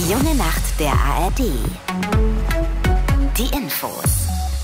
Die junge Nacht der ARD. Die Infos.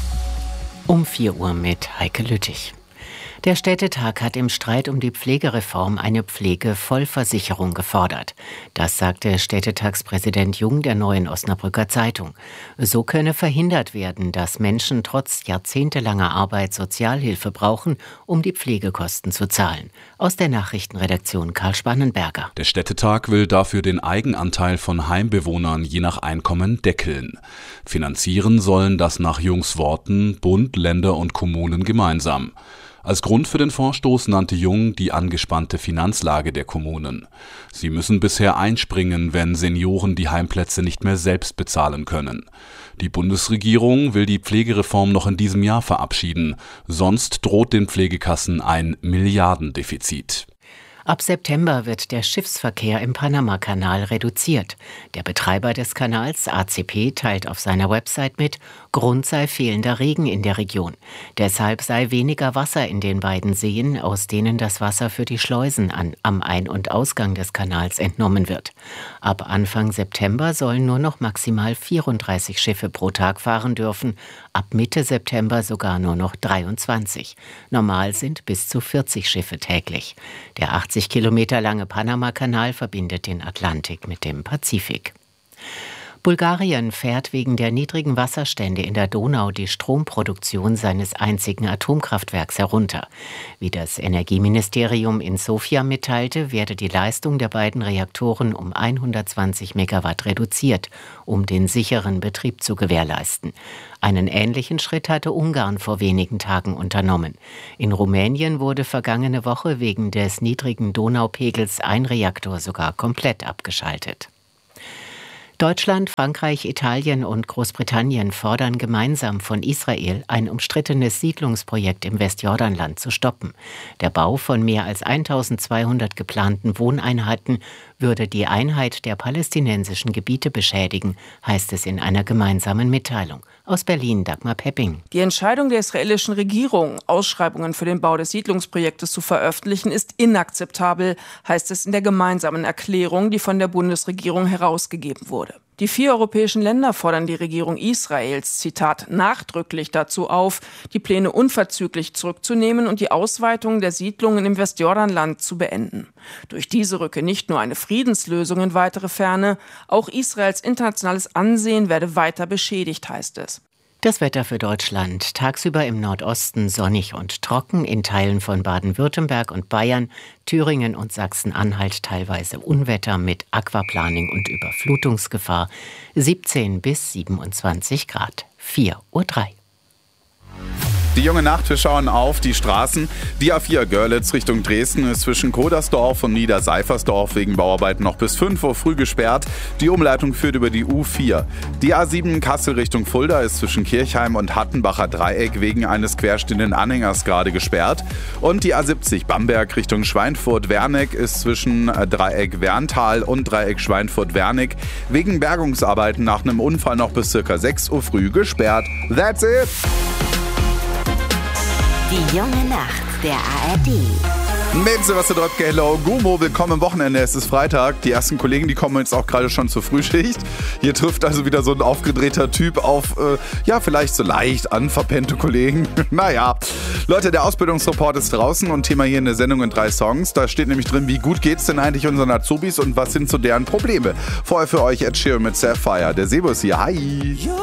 Um 4 Uhr mit Heike Lüttich. Der Städtetag hat im Streit um die Pflegereform eine Pflegevollversicherung gefordert. Das sagte Städtetagspräsident Jung der Neuen Osnabrücker Zeitung. So könne verhindert werden, dass Menschen trotz jahrzehntelanger Arbeit Sozialhilfe brauchen, um die Pflegekosten zu zahlen. Aus der Nachrichtenredaktion Karl Spannenberger. Der Städtetag will dafür den Eigenanteil von Heimbewohnern je nach Einkommen deckeln. Finanzieren sollen das nach Jungs Worten Bund, Länder und Kommunen gemeinsam. Als Grund für den Vorstoß nannte Jung die angespannte Finanzlage der Kommunen. Sie müssen bisher einspringen, wenn Senioren die Heimplätze nicht mehr selbst bezahlen können. Die Bundesregierung will die Pflegereform noch in diesem Jahr verabschieden, sonst droht den Pflegekassen ein Milliardendefizit. Ab September wird der Schiffsverkehr im Panamakanal reduziert. Der Betreiber des Kanals, ACP, teilt auf seiner Website mit, Grund sei fehlender Regen in der Region. Deshalb sei weniger Wasser in den beiden Seen, aus denen das Wasser für die Schleusen am Ein- und Ausgang des Kanals entnommen wird. Ab Anfang September sollen nur noch maximal 34 Schiffe pro Tag fahren dürfen, ab Mitte September sogar nur noch 23. Normal sind bis zu 40 Schiffe täglich. Der 80 Kilometer lange Panamakanal verbindet den Atlantik mit dem Pazifik. Bulgarien fährt wegen der niedrigen Wasserstände in der Donau die Stromproduktion seines einzigen Atomkraftwerks herunter. Wie das Energieministerium in Sofia mitteilte, werde die Leistung der beiden Reaktoren um 120 Megawatt reduziert, um den sicheren Betrieb zu gewährleisten. Einen ähnlichen Schritt hatte Ungarn vor wenigen Tagen unternommen. In Rumänien wurde vergangene Woche wegen des niedrigen Donaupegels ein Reaktor sogar komplett abgeschaltet. Deutschland, Frankreich, Italien und Großbritannien fordern gemeinsam von Israel, ein umstrittenes Siedlungsprojekt im Westjordanland zu stoppen. Der Bau von mehr als 1200 geplanten Wohneinheiten würde die Einheit der palästinensischen Gebiete beschädigen, heißt es in einer gemeinsamen Mitteilung. Aus Berlin, Dagmar Pepping. Die Entscheidung der israelischen Regierung, Ausschreibungen für den Bau des Siedlungsprojektes zu veröffentlichen, ist inakzeptabel, heißt es in der gemeinsamen Erklärung, die von der Bundesregierung herausgegeben wurde. Die 4 europäischen Länder fordern die Regierung Israels, Zitat, nachdrücklich dazu auf, die Pläne unverzüglich zurückzunehmen und die Ausweitung der Siedlungen im Westjordanland zu beenden. Durch diese rücke nicht nur eine Friedenslösung in weitere Ferne, auch Israels internationales Ansehen werde weiter beschädigt, heißt es. Das Wetter für Deutschland. Tagsüber im Nordosten sonnig und trocken, in Teilen von Baden-Württemberg und Bayern, Thüringen und Sachsen-Anhalt teilweise Unwetter mit Aquaplaning und Überflutungsgefahr. 17 bis 27 Grad. 4:03 Uhr. Die junge Nacht, wir schauen auf die Straßen. Die A4 Görlitz Richtung Dresden ist zwischen Kodersdorf und Niederseifersdorf wegen Bauarbeiten noch bis 5 Uhr früh gesperrt. Die Umleitung führt über die U4. Die A7 Kassel Richtung Fulda ist zwischen Kirchheim und Hattenbacher Dreieck wegen eines querstehenden Anhängers gerade gesperrt. Und die A70 Bamberg Richtung Schweinfurt-Werneck ist zwischen Dreieck Werntal und Dreieck Schweinfurt-Werneck wegen Bergungsarbeiten nach einem Unfall noch bis ca. 6 Uhr früh gesperrt. That's it! Die junge Nacht der ARD. Mit Sebastian Dröpke, hello, Gummo, willkommen am Wochenende, es ist Freitag. Die ersten Kollegen, die kommen jetzt auch gerade schon zur Frühschicht. Hier trifft also wieder so ein aufgedrehter Typ auf, vielleicht so leicht anverpennte Kollegen. Naja, Leute, der Ausbildungsreport ist draußen und Thema hier in der Sendung in 3 Songs. Da steht nämlich drin, wie gut geht's denn eigentlich unseren Azubis und was sind so deren Probleme. Vorher für euch Ed Sheeran mit Sapphire. Der Sebo ist hier, hi.